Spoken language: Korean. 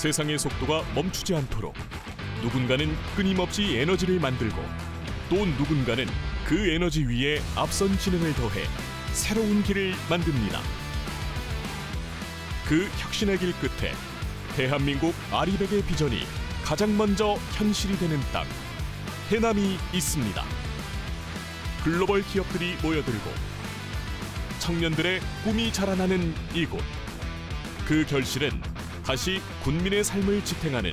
세상의 속도가 멈추지 않도록 누군가는 끊임없이 에너지를 만들고 또 누군가는 그 에너지 위에 앞선 지능을 더해 새로운 길을 만듭니다. 그 혁신의 길 끝에 대한민국 아리백의 비전이 가장 먼저 현실이 되는 땅, 해남이 있습니다. 글로벌 기업들이 모여들고 청년들의 꿈이 자라나는 이곳. 그 결실은 다시 군민의 삶을 지탱하는